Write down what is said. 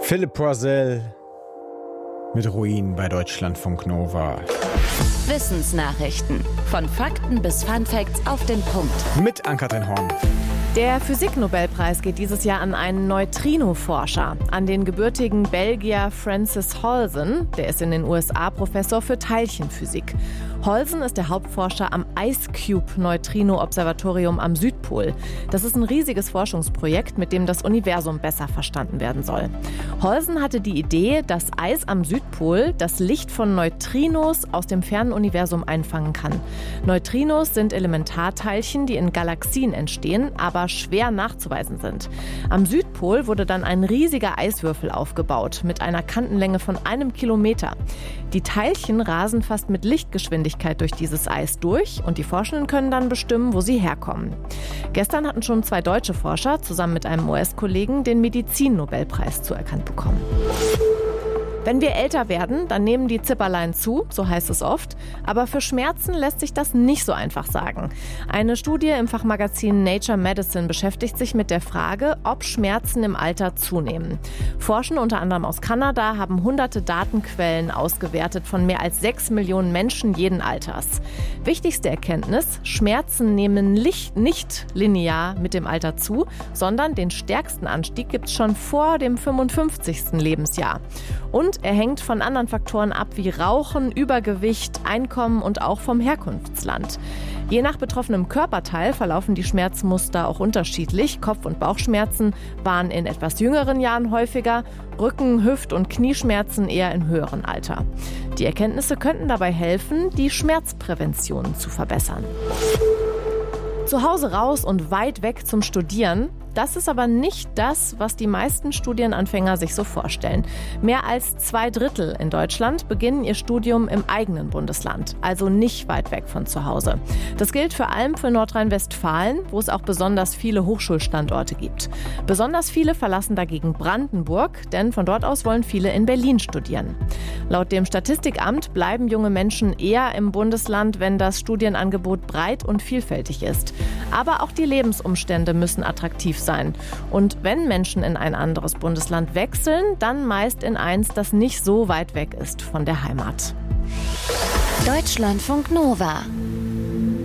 Philipp Poisel mit Ruin bei Deutschlandfunk Nova. Wissensnachrichten. Von Fakten bis Funfacts auf den Punkt. Mit Ann-Kathrin Horn. Der Physiknobelpreis geht dieses Jahr an einen Neutrino-Forscher, an den gebürtigen Belgier Francis Holzen. Der ist in den USA Professor für Teilchenphysik. Holzen ist der Hauptforscher am IceCube-Neutrino-Observatorium am Südpol. Das ist ein riesiges Forschungsprojekt, mit dem das Universum besser verstanden werden soll. Holzen hatte die Idee, dass Eis am Südpol das Licht von Neutrinos aus dem fernen Universum einfangen kann. Neutrinos sind Elementarteilchen, die in Galaxien entstehen, aber schwer nachzuweisen sind. Am Südpol wurde dann ein riesiger Eiswürfel aufgebaut, mit einer Kantenlänge von 1 Kilometer. Die Teilchen rasen fast mit Lichtgeschwindigkeit durch dieses Eis durch und die Forschenden können dann bestimmen, wo sie herkommen. Gestern hatten schon 2 deutsche Forscher zusammen mit einem US-Kollegen den Medizin-Nobelpreis zuerkannt bekommen. Wenn wir älter werden, dann nehmen die Zipperlein zu, so heißt es oft. Aber für Schmerzen lässt sich das nicht so einfach sagen. Eine Studie im Fachmagazin Nature Medicine beschäftigt sich mit der Frage, ob Schmerzen im Alter zunehmen. Forschende unter anderem aus Kanada haben hunderte Datenquellen ausgewertet von mehr als 6 Millionen Menschen jeden Alters. Wichtigste Erkenntnis: Schmerzen nehmen nicht linear mit dem Alter zu, sondern den stärksten Anstieg gibt es schon vor dem 55. Lebensjahr. Und er hängt von anderen Faktoren ab wie Rauchen, Übergewicht, Einkommen und auch vom Herkunftsland. Je nach betroffenem Körperteil verlaufen die Schmerzmuster auch unterschiedlich. Kopf- und Bauchschmerzen waren in etwas jüngeren Jahren häufiger, Rücken-, Hüft- und Knieschmerzen eher im höheren Alter. Die Erkenntnisse könnten dabei helfen, die Schmerzprävention zu verbessern. Zu Hause raus und weit weg zum Studieren. Das ist aber nicht das, was die meisten Studienanfänger sich so vorstellen. Mehr als 2/3 in Deutschland beginnen ihr Studium im eigenen Bundesland, also nicht weit weg von zu Hause. Das gilt vor allem für Nordrhein-Westfalen, wo es auch besonders viele Hochschulstandorte gibt. Besonders viele verlassen dagegen Brandenburg, denn von dort aus wollen viele in Berlin studieren. Laut dem Statistikamt bleiben junge Menschen eher im Bundesland, wenn das Studienangebot breit und vielfältig ist. Aber auch die Lebensumstände müssen attraktiv sein. Und wenn Menschen in ein anderes Bundesland wechseln, dann meist in eins, das nicht so weit weg ist von der Heimat. Deutschlandfunk Nova.